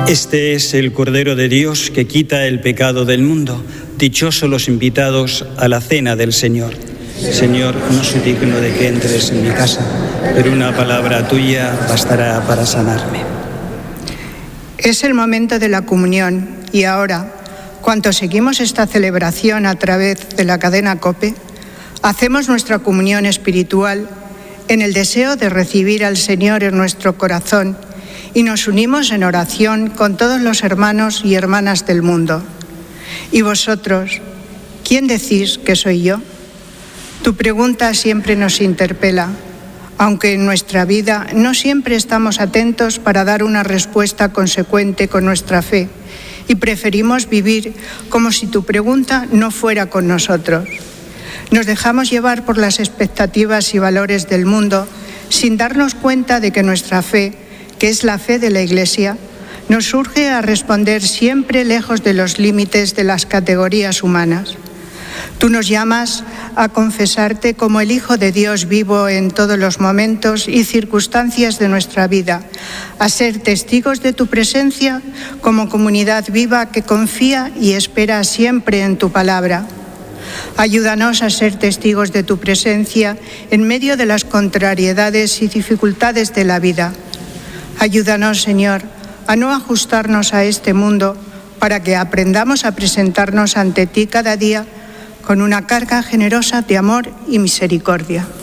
Este es el Cordero de Dios que quita el pecado del mundo. Dichosos los invitados a la cena del Señor. Señor, no soy digno de que entres en mi casa, pero una palabra tuya bastará para sanarme. Es el momento de la comunión y ahora, cuantos seguimos esta celebración a través de la cadena COPE, hacemos nuestra comunión espiritual en el deseo de recibir al Señor en nuestro corazón y nos unimos en oración con todos los hermanos y hermanas del mundo. ¿Y vosotros, quién decís que soy yo? Tu pregunta siempre nos interpela, aunque en nuestra vida no siempre estamos atentos para dar una respuesta consecuente con nuestra fe y preferimos vivir como si tu pregunta no fuera con nosotros. Nos dejamos llevar por las expectativas y valores del mundo sin darnos cuenta de que nuestra fe, que es la fe de la Iglesia, nos urge a responder siempre lejos de los límites de las categorías humanas. Tú nos llamas a confesarte como el Hijo de Dios vivo en todos los momentos y circunstancias de nuestra vida, a ser testigos de tu presencia como comunidad viva que confía y espera siempre en tu palabra. Ayúdanos a ser testigos de tu presencia en medio de las contrariedades y dificultades de la vida. Ayúdanos, Señor, a no ajustarnos a este mundo para que aprendamos a presentarnos ante ti cada día con una carga generosa de amor y misericordia.